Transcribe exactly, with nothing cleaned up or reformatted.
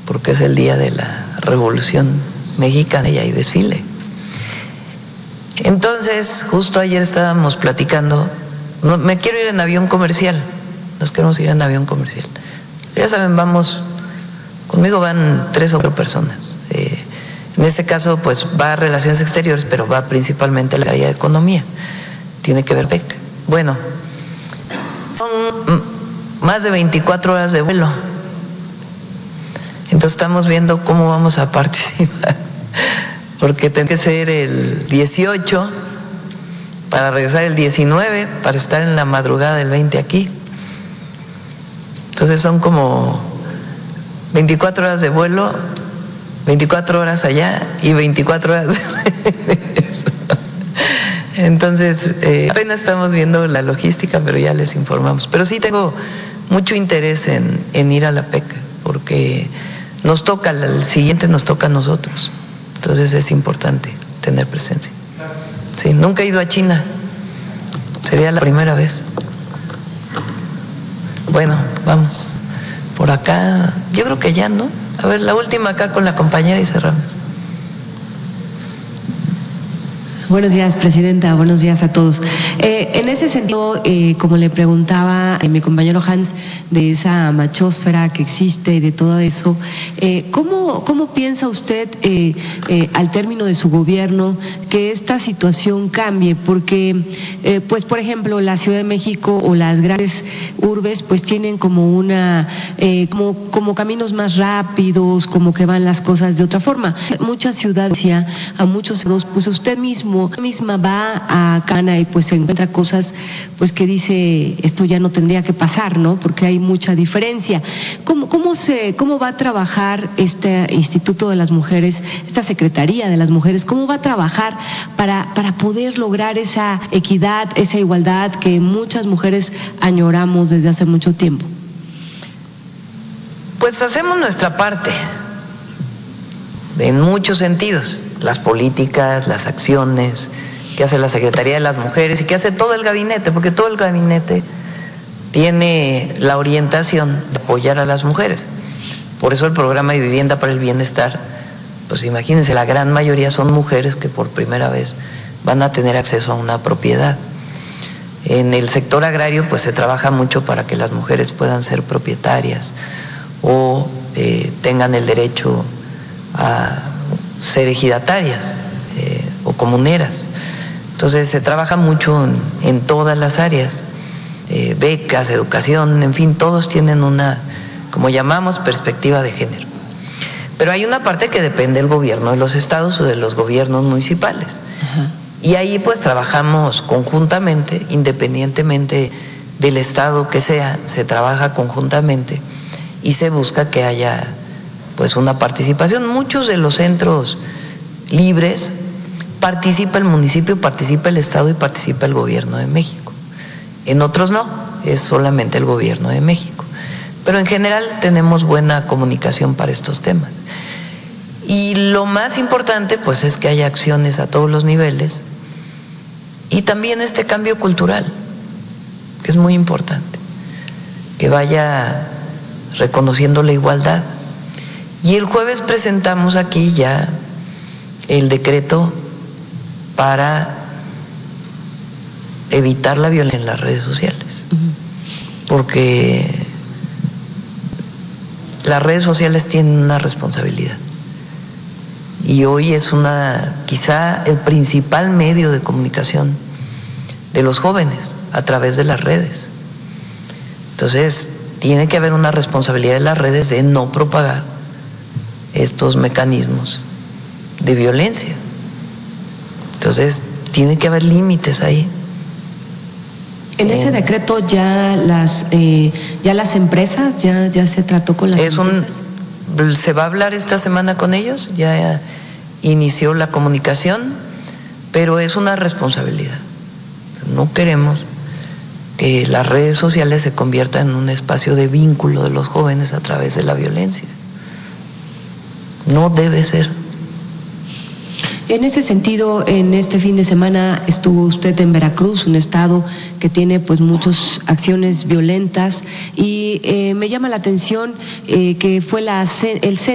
porque es el día de la Revolución Mexicana y hay desfile. Entonces, justo ayer estábamos platicando, no, me quiero ir en avión comercial, nos queremos ir en avión comercial. Ya saben, vamos, conmigo van tres o cuatro personas. Eh, en este caso, pues va a Relaciones Exteriores, pero va principalmente a la área de Economía, tiene que ver P E C. Bueno, son más de veinticuatro horas de vuelo, entonces estamos viendo cómo vamos a participar, porque tiene que ser el dieciocho para regresar el diecinueve, para estar en la madrugada del veinte aquí. Entonces son como veinticuatro horas de vuelo, veinticuatro horas allá y veinticuatro horas de regreso. Entonces eh, apenas estamos viendo la logística, pero ya les informamos. Pero sí tengo mucho interés en, en ir a la P E C, porque nos toca, el siguiente nos toca a nosotros. Entonces es importante tener presencia. Sí, nunca he ido a China, sería la primera vez. Bueno, vamos por acá, yo creo que ya, ¿no? A ver, la última acá con la compañera y cerramos. Buenos días, presidenta. Buenos días a todos. Eh, en ese sentido, eh, como le preguntaba eh, mi compañero Hans, de esa machósfera que existe y de todo eso, eh, ¿cómo, ¿cómo piensa usted, eh, eh, al término de su gobierno, que esta situación cambie? Porque, eh, pues, por ejemplo, la Ciudad de México o las grandes urbes, pues, tienen como una, eh, como, como caminos más rápidos, como que van las cosas de otra forma. Muchas ciudades, a muchos, pues, usted mismo misma va a Cana y pues se encuentra cosas pues que dice esto ya no tendría que pasar, ¿no? Porque hay mucha diferencia. ¿Cómo, cómo, se, cómo va a trabajar este Instituto de las Mujeres, esta Secretaría de las Mujeres? ¿Cómo va a trabajar para, para poder lograr esa equidad, esa igualdad que muchas mujeres añoramos desde hace mucho tiempo? Pues hacemos nuestra parte en muchos sentidos, las políticas, las acciones que hace la Secretaría de las Mujeres y que hace todo el gabinete, porque todo el gabinete tiene la orientación de apoyar a las mujeres. Por eso el programa de Vivienda para el Bienestar, pues imagínense, la gran mayoría son mujeres que por primera vez van a tener acceso a una propiedad. En el sector agrario pues se trabaja mucho para que las mujeres puedan ser propietarias o eh, tengan el derecho a ser ejidatarias eh, o comuneras. Entonces se trabaja mucho en, en todas las áreas, eh, becas, educación, en fin, todos tienen una, como llamamos, perspectiva de género. Pero hay una parte que depende del gobierno de los estados o de los gobiernos municipales. Ajá. Y ahí pues trabajamos conjuntamente, independientemente del estado que sea, se trabaja conjuntamente y se busca que haya pues una participación. Muchos de los centros libres participa el municipio, participa el estado y participa el gobierno de México. En otros no, es solamente el gobierno de México. Pero en general tenemos buena comunicación para estos temas. Y lo más importante pues es que haya acciones a todos los niveles y también este cambio cultural, que es muy importante, que vaya reconociendo la igualdad. Y el jueves presentamos aquí ya el decreto para evitar la violencia en las redes sociales, porque las redes sociales tienen una responsabilidad y hoy es una, quizá el principal medio de comunicación de los jóvenes a través de las redes. Entonces tiene que haber una responsabilidad de las redes de no propagar estos mecanismos de violencia. Entonces tiene que haber límites ahí. En ese decreto ya las eh, ya las empresas ya ya se trató con las es empresas. Un, se va a hablar esta semana con ellos, ya inició la comunicación, pero es una responsabilidad. No queremos que las redes sociales se conviertan en un espacio de vínculo de los jóvenes a través de la violencia. No debe ser. En ese sentido, en este fin de semana estuvo usted en Veracruz, un estado que tiene pues muchas acciones violentas y eh, me llama la atención eh, que fue la, el centro